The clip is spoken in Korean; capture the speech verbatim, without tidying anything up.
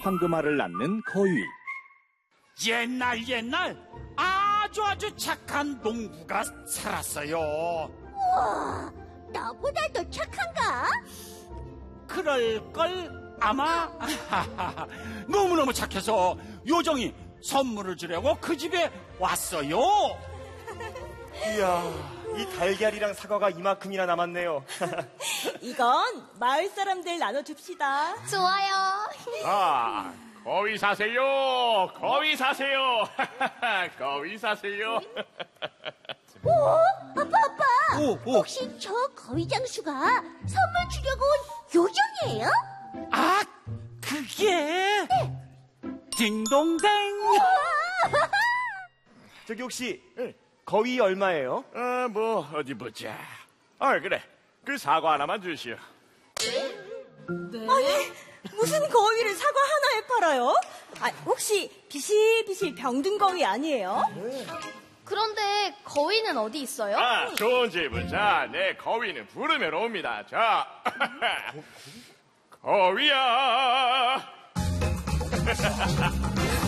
황금알을 낳는 거위. 옛날 옛날 아주 아주 착한 농부가 살았어요. 우와, 나보다 더 착한가? 그럴걸 아마. 너무너무 착해서 요정이 선물을 주려고 그 집에 왔어요. 이야, 이 달걀이랑 사과가 이만큼이나 남았네요. 이건 마을 사람들 나눠줍시다. 좋아요. 아, 거위 사세요. 거위 사세요. 거위 사세요. 오, 아빠, 아빠. 오, 오. 혹시 저 거위 장수가 선물 주려고 온 요정이에요? 아, 그게 네. 딩동댕. 저기 혹시 거위 얼마예요? 어, 뭐 어디 보자. 아, 그래. 그 사과 하나만 주시오. 아니, 무슨 거위를 사과 하나에 팔아요? 아, 혹시 비실비실 병든 거위 아니에요? 그런데 거위는 어디 있어요? 아, 좋은 질문. 자, 내 거위는 부르면 옵니다. 자, 거위야.